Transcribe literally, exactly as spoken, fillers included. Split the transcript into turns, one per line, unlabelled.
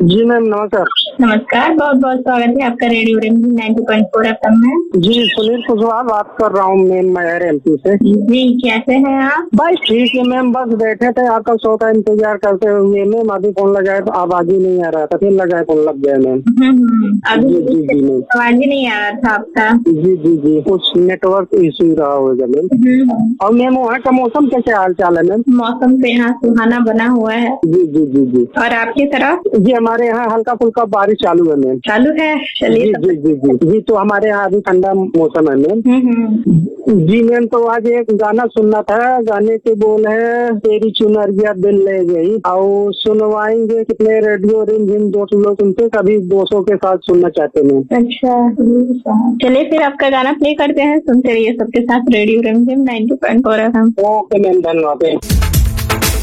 जी ma'am नमस्कार।
नमस्कार, बहुत बहुत स्वागत है आपका रेडियो रिमझिम नाइंटी पॉइंट फोर एफएम में।
जी सुनील कुशवाहा बात कर रहा हूँ मैम, मैयर एमपी से।
जी कैसे हैं आप?
बस ठीक है मैम, बस बैठे थे आपका शो का इंतजार करते हुए मैम। अभी फोन लगाए तो आवाज ही नहीं आ रहा था, फिर लगाए फोन लग गया मैम।
हम्म, अभी
जी जी जी मैम,
आवाज ही नहीं आ रहा था आपका।
जी जी जी कुछ नेटवर्क इशू रहा होगा मैम।
हम्म,
और मैम वहाँ का मौसम का क्या हाल चाल है मैम?
मौसम तो यहाँ सुहाना बना हुआ है।
जी जी जी जी
और आपकी तरफ?
जी हमारे यहाँ हल्का फुल्का बारिश चालू है मैम।
चालू है, चलिए।
जी जी जी जी जी तो हमारे यहाँ अभी ठंडा मौसम है मैम।
हम्म,
जी मैम, तो आज एक गाना सुनना था। गाने के बोल है तेरी चुनरिया दिल ले गई। और सुनवाएंगे कितने रेडियो रिमझिम दोस्त लोग सुनते, कभी दोस्तों के साथ सुनना चाहते हैं।
अच्छा चलिए फिर आपका गाना प्ले करते हैं, सुनते रहिए सबके साथ रेडियो रिमझिम ninety point four FM.
Okay ma'am, धन्यवाद।